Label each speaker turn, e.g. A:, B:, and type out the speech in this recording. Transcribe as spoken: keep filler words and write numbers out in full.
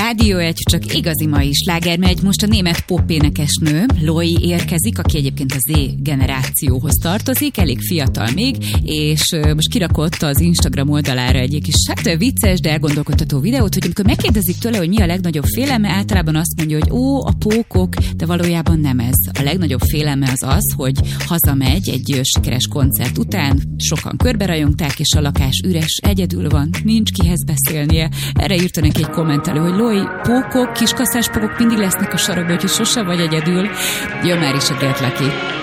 A: Rádió egy csak igazi mai slágermegy. Most a német popénekesnő Loi érkezik, aki egyébként az Z generációhoz tartozik, elég fiatal még, és most kirakott az Instagram oldalára egy kis hát vicces, de elgondolkodtató videót, hogy amikor megkérdezik tőle, hogy mi a legnagyobb félelme, általában azt mondja, hogy ó, a pókok, de valójában nem ez. A legnagyobb félelme az az, hogy hazamegy egy sikeres koncert után, sokan körberajongták, és a lakás üres, egyedül van, nincs kihez beszélnie. Erre írta neki egy kommentelő, hogy Loi, pókok, kiskaszás pókok mindig lesznek a sarokban, úgyhogy sose vagy egyedül. Jön már is a Get Lucky.